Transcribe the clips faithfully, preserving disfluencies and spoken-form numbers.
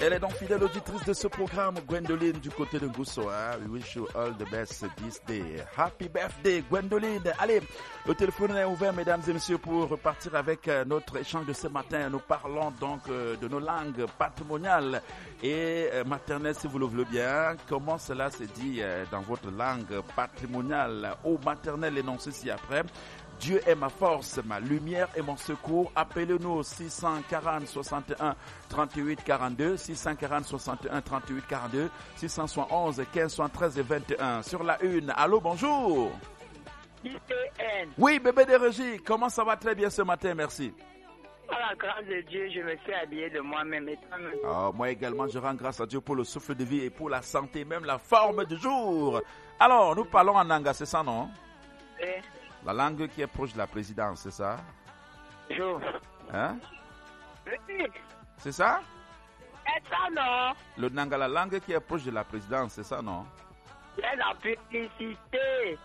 Elle est donc fidèle auditrice de ce programme, Gwendoline, du côté de Goussoa. We wish you all the best this day. Happy birthday, Gwendoline. Allez, le téléphone est ouvert, mesdames et messieurs, pour repartir avec notre échange de ce matin. Nous parlons donc de nos langues patrimoniales et maternelles, si vous le voulez bien. Comment cela se dit dans votre langue patrimoniale ou maternelle, énoncé ci-après. Dieu est ma force, ma lumière et mon secours. Appelez-nous au six cent quarante, soixante et un, trente-huit, quarante-deux, six cent quarante, soixante et un, trente-huit, quarante-deux, six cent onze, quinze, soixante-treize et vingt et un. Sur la une, allô, bonjour. I P N. Oui, bébé de régie, comment ça va? Très bien ce matin, merci. À la grâce de Dieu, je me suis habillé de moi-même et toi-même. Oh, moi également, je rends grâce à Dieu pour le souffle de vie et pour la santé, même la forme du jour. Alors, nous parlons en Nanga, c'est ça, non? Oui. La langue qui est proche de la présidence, c'est ça? Jo. Hein? Oui. C'est ça? C'est ça, non? Le Nanga, la langue qui est proche de la présidence, c'est ça, non? C'est la publicité.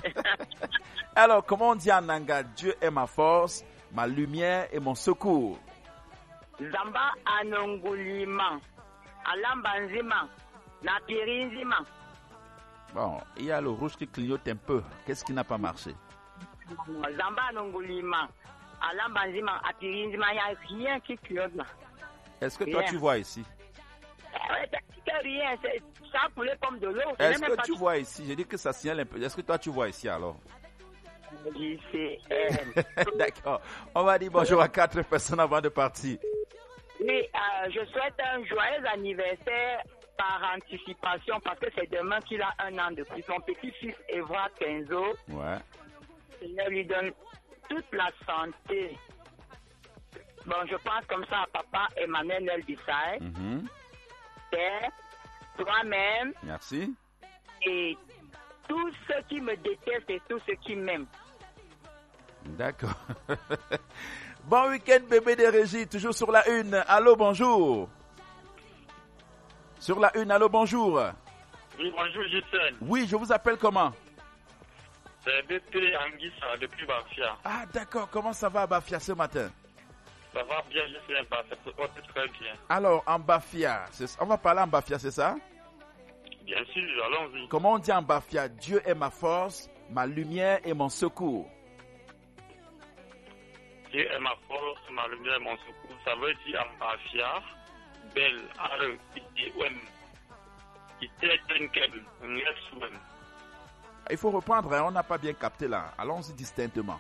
Alors, comment on dit en Nanga? Dieu est ma force, ma lumière et mon secours. Zamba anongulima. Alambanzima. Napirinzima. Bon, il y a le rouge qui clignote un peu. Qu'est-ce qui n'a pas marché? Zamba anongulima. Alambanzima. Apirinzima. Il n'y a rien qui clignote là. Est-ce que toi Rien. tu vois ici? C'est rien. C'est ça pour les pommes de l'eau. Est-ce que tu vois ici? J'ai dit que ça signale un peu. Est-ce que toi tu vois ici alors? J C M. D'accord. On va dire bonjour à quatre personnes avant de partir. Oui, euh, je souhaite un joyeux anniversaire par anticipation parce que c'est demain qu'il a un an de plus. Son petit-fils Evra Kenzo. Ouais. Le Seigneur lui donne toute la santé. Bon, je pense comme ça à papa Emmanuel Nelbissaï. Mm-hmm. Père, toi-même Merci. et tous ceux qui me détestent et tous ceux qui m'aiment. D'accord. Bon week-end, bébé de régie, toujours sur la une. Allô, bonjour. Sur la une, allô, bonjour. Oui, bonjour Gisèle. Oui, je vous appelle comment? C'est B P Anguissa depuis Bafia. Ah, d'accord. Comment ça va à Bafia ce matin? Ça va bien, Gisèle, ça se porte très bien. Alors, en Bafia, c'est- on va parler en Bafia, c'est ça? Bien sûr, allons-y. Comment on dit en Bafia? Dieu est ma force, ma lumière et mon secours. Dieu est ma force, ma lumière, mon secours. Ça veut dire en Bafia, belle, are, iti, wem, ite, tenken, nges, wem. Il faut reprendre, hein, on n'a pas bien capté là. Allons-y distinctement.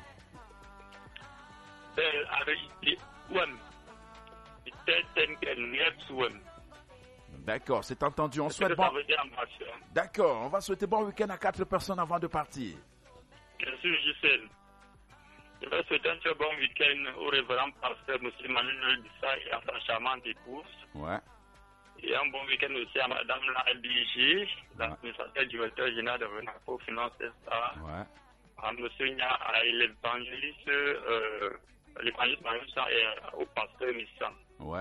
Belle, are, iti, wem, ite, tenken, nges, wem. D'accord, c'est entendu. On C'est ce que souhaite ça bon. veut dire en Bafia. D'accord, on va souhaiter bon week-end à quatre personnes avant de partir. Bien sûr, Gisèle. Je vais souhaiter un très bon week-end au révérend pasteur M. Manuel Dissa et à sa charmante épouse. Ouais. Et un bon week-end aussi à Madame la L D G, l'administrateur directeur général de Renaco Finance S A, Ouais. à M. Nya, à l'évangéliste, euh, l'évangéliste Manuel et au pasteur Missan. Ouais.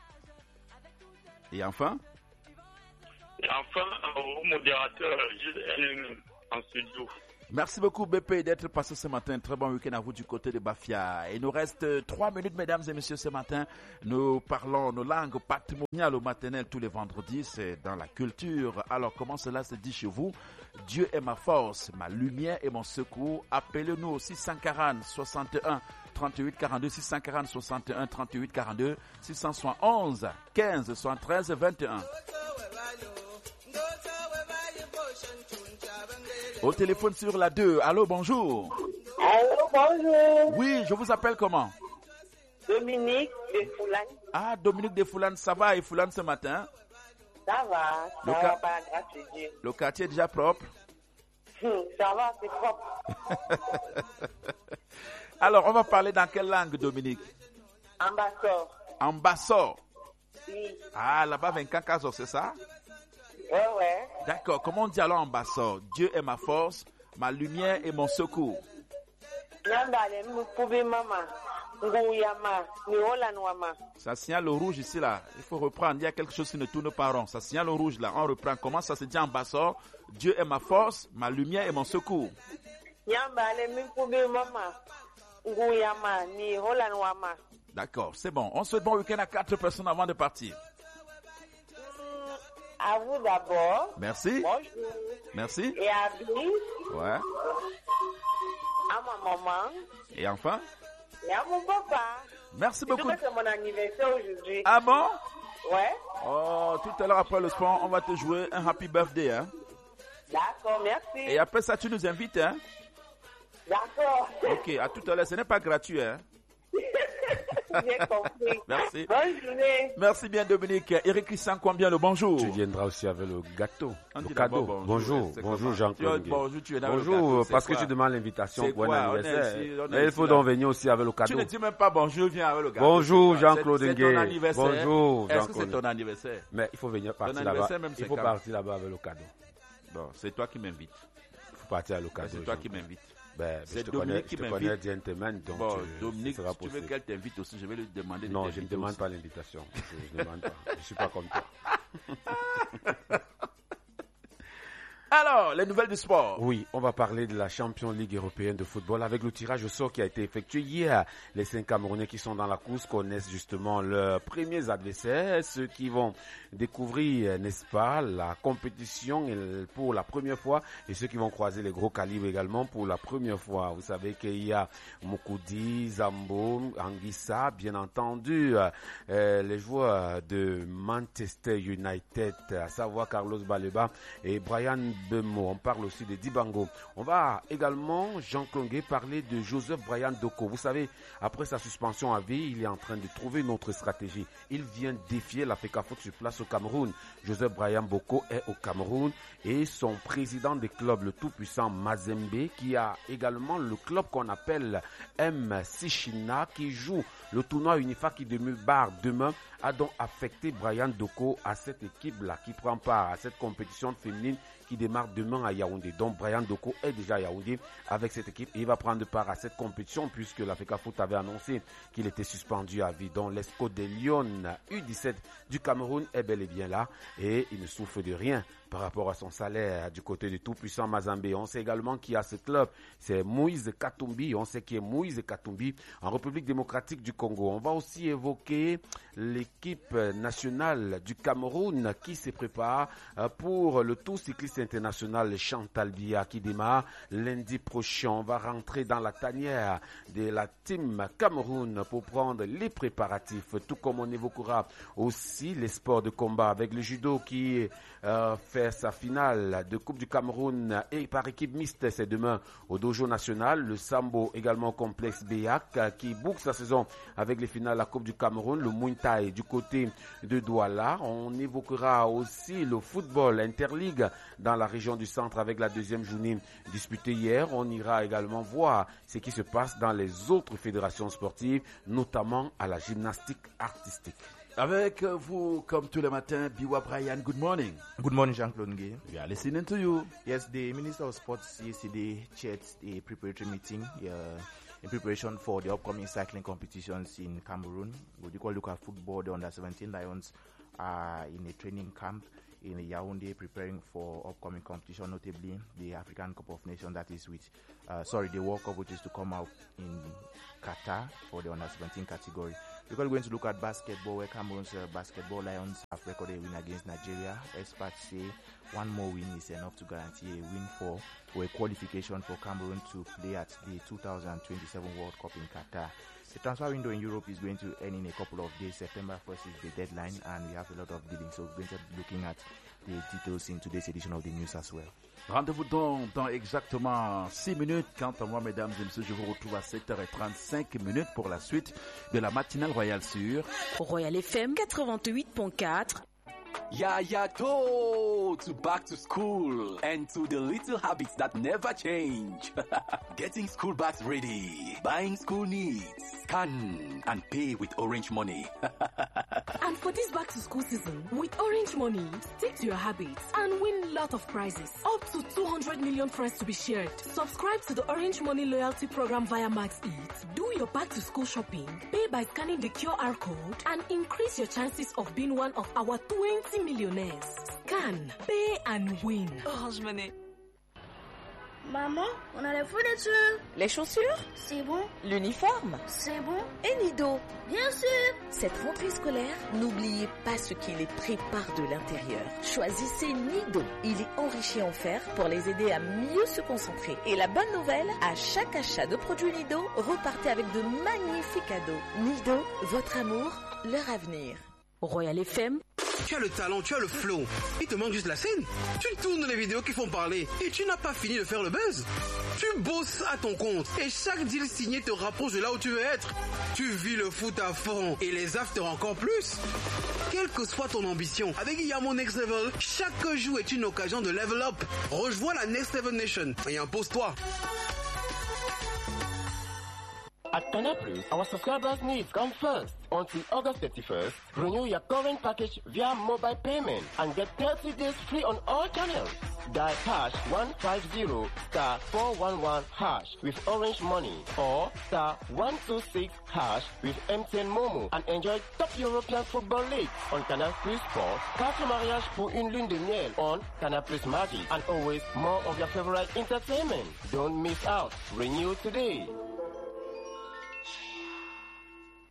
Et enfin? Et enfin, au modérateur Gilles en studio. Merci beaucoup B P d'être passé ce matin. Très bon week-end à vous du côté de Bafia. Il nous reste euh, trois minutes, mesdames et messieurs, ce matin. Nous parlons nos langues patrimoniales au maternel tous les vendredis. C'est dans la culture. Alors, comment cela se dit chez vous? Dieu est ma force, ma lumière et mon secours. Appelez-nous au six cent quarante, soixante et un, trente-huit, quarante-deux, six cent quarante, soixante et un, trente-huit, quarante-deux, six cent onze, quinze, soixante-treize, vingt et un. Au téléphone sur la deux. Allô, bonjour. Allô, bonjour. Oui, je vous appelle comment? Dominique de Foulane. Ah, Dominique de Foulane, ça va et Foulane ce matin? Ça va, ça Le va ca- par la grâce de Dieu. Le quartier est déjà propre. Hum, ça va, c'est propre. Alors, on va parler dans quelle langue, Dominique? Ambassadeur. En basso. Oui. Ah, là-bas, vingt-quatre, c'est ça? Ouais, ouais. D'accord, comment on dit alors en basso? Dieu est ma force, ma lumière et mon secours. Nambale, mpubi mama. Nguyama. Niolanwama. Ça signale le rouge ici, là. Il faut reprendre. Il y a quelque chose qui ne tourne pas rond. Ça signale le rouge, là. On reprend. Comment ça se dit en basso? Dieu est ma force, ma lumière et mon secours. Nyambale, mpubi mama. Nguyama. Niolanwama. D'accord, c'est bon. On souhaite bon week-end à quatre personnes avant de partir. À vous d'abord. Merci. Bonjour. Merci. Et à Brice. Ouais. À ma maman. Et enfin? Et à mon papa. Merci beaucoup. C'est mon anniversaire aujourd'hui. Ah bon? Ouais. Oh, tout à l'heure après le sport, on va te jouer un happy birthday, hein? D'accord, merci. Et après ça, tu nous invites, hein? D'accord. Ok, à tout à l'heure, ce n'est pas gratuit, hein? J'ai compris. Merci. Bonne journée. Merci bien, Dominique. Eric Christian, combien le bonjour? Tu viendras aussi avec le gâteau, On le dit cadeau. d'abord Bonjour, C'est bonjour comment? Jean-Claude. Tu vois, bonjour, tu es dans le Bonjour, gâteau, c'est parce que quoi? tu demandes l'invitation C'est pour un quoi? On est anniversaire. ici, on est Mais il ici, faut là. donc venir aussi avec le Tu cadeau. ne dis même pas bonjour, viens avec le gâteau. Bonjour C'est quoi? Jean-Claude C'est- C'est Nguyen. ton anniversaire. Bonjour Est-ce que c'est Jean-Claude. ton anniversaire? Mais il faut venir partir là-bas. anniversaire, même, Il c'est faut quand? partir là-bas avec le cadeau. Bon, c'est toi qui m'invites. Il faut partir avec le Ben, cadeau. C'est toi qui Jean-Claude. m'invites. Ben, C'est je te Dominique connais, qui je te m'invite. connais gentleman, donc Bon, tu- Dominique, ce sera si tu veux possible. qu'elle t'invite aussi, je vais lui demander de Non, je t'inviter ne demande aussi. pas l'invitation. Je ne demande pas. Je ne suis pas comme toi. Alors, les nouvelles du sport. Oui, on va parler de la Champions League européenne de football avec le tirage au sort qui a été effectué hier. Les cinq Camerounais qui sont dans la course connaissent justement leurs premiers adversaires, ceux qui vont découvrir, n'est-ce pas, la compétition pour la première fois et ceux qui vont croiser les gros calibres également pour la première fois. Vous savez qu'il y a Moukoudi, Zambo, Anguissa, bien entendu, euh, les joueurs de Manchester United, à savoir Carlos Baleba et Brian Bemo. On parle aussi de Dibango. On va également, Jean Klongué, parler de Joseph Brian Doko. Vous savez, après sa suspension à vie, il est en train de trouver une autre stratégie. Il vient défier la FECAFOOT sur place au Cameroun. Joseph Brian Boko est au Cameroun et son président des clubs, le tout-puissant Mazembe, qui a également le club qu'on appelle M. Sichina, qui joue le tournoi Unifa qui démarre demain, a donc affecté Brian Doko à cette équipe-là qui prend part à cette compétition féminine qui démarre demain à Yaoundé. Donc Brian Doko est déjà à Yaoundé avec cette équipe et il va prendre part à cette compétition puisque la FECAFOOT avait annoncé qu'il était suspendu à vie. Donc l'Esco des Lions U dix-sept du Cameroun est bel et bien là et il ne souffre de rien par rapport à son salaire du côté du tout-puissant Mazembe. On sait également qu'il y a ce club, c'est Moïse Katumbi. On sait qui est Moïse Katumbi en République démocratique du Congo. On va aussi évoquer l'équipe nationale du Cameroun qui se prépare pour le Tour cycliste international Chantal Biya qui démarre lundi prochain. On va rentrer dans la tanière de la team Cameroun pour prendre les préparatifs, tout comme on évoquera aussi les sports de combat avec le judo qui euh, fait sa finale de Coupe du Cameroun et par équipe mixte, c'est demain au Dojo National. Le Sambo également au complexe Béac qui boucle sa saison avec les finales de la Coupe du Cameroun. Le Muay Thai du côté de Douala. On évoquera aussi le football Interligue dans la région du centre avec la deuxième journée disputée hier. On ira également voir ce qui se passe dans les autres fédérations sportives, notamment à la gymnastique artistique. Avec vous, comme tous les matins, Biwa Brian, good morning. Good morning, Jean-Claude Nguyen. We are listening to you. Yes, the Minister of Sports yesterday chaired a preparatory meeting uh, in preparation for the upcoming cycling competitions in Cameroon. We will look at football. The under seventeen Lions are in a training camp in Yaoundé preparing for upcoming competition, notably the African Cup of Nations that is with, uh, sorry, the World Cup which is to come out in Qatar for the under seventeen category. We're going to look at basketball, where Cameroon's uh, basketball Lions have recorded a win against Nigeria. Experts say one more win is enough to guarantee a win for or a qualification for Cameroon to play at the two thousand twenty-seven World Cup in Qatar. The transfer window in Europe is going to end in a couple of days. September first is the deadline, and we have a lot of dealings. So we're going to be looking at the details in today's edition of the news as well. Rendez-vous donc dans exactement six minutes. Quant à moi, mesdames et messieurs, je vous retrouve à sept heures trente-cinq minutes pour la suite de la matinale Royale sur Royal F M quatre-vingt-huit point quatre. Yeah, yeah, to, to back to school and to the little habits that never change. Getting school bags ready, buying school needs, scan and pay with Orange Money. And for this back to school season, with Orange Money, stick to your habits and win lot of prizes. Up to two hundred million friends to be shared. Subscribe to the Orange Money loyalty program via Max Eat. Do your back to school shopping, pay by scanning the Q R code, and increase your chances of being one of our twenty millionaires. Scan, pay, and win. Orange Money. Maman, on a les fournitures. Les chaussures? C'est bon. L'uniforme? C'est bon. Et Nido? Bien sûr. Cette rentrée scolaire, n'oubliez pas ce qui les prépare de l'intérieur. Choisissez Nido. Il est enrichi en fer pour les aider à mieux se concentrer. Et la bonne nouvelle, à chaque achat de produits Nido, repartez avec de magnifiques cadeaux. Nido, votre amour, leur avenir. Royal F M. Tu as le talent, tu as le flow. Il te manque juste la scène. Tu tournes les vidéos qui font parler et tu n'as pas fini de faire le buzz. Tu bosses à ton compte et chaque deal signé te rapproche de là où tu veux être. Tu vis le foot à fond et les afters encore plus. Quelle que soit ton ambition, avec Yamo Next Level, chaque jour est une occasion de level up. Rejoins la Next Level Nation et impose-toi. At Canal Plus, our subscribers' needs come first. Until August thirty-first, renew your current package via mobile payment and get thirty days free on all channels. Dial hash one five zero star four one one hash with Orange Money or star one two six hash with M T N Momo and enjoy top European football leagues on Canal Plus Sport. Carte mariage pour une lune de miel on Canal Plus Magic and always more of your favorite entertainment. Don't miss out. Renew today.